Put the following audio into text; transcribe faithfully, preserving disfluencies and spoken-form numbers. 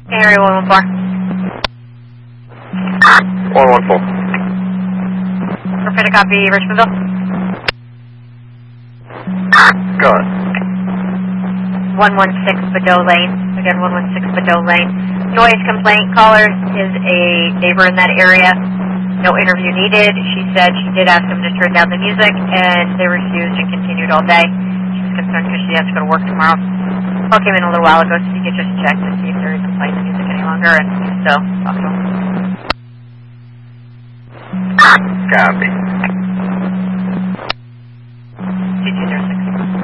Area one one four. one one four. Repeat a copy, Richmondville. Go on. one one six Badeau Lane. Again, one one six Badeau Lane. Noise complaint caller is a neighbor in that area. No interview needed. She said she did ask them to turn down the music, and they refused and continued all day. She was concerned because she has to go to work tomorrow. Call came in a little while ago, so you could just check to see if they're even playing the music any longer, and so talk to them. Copy.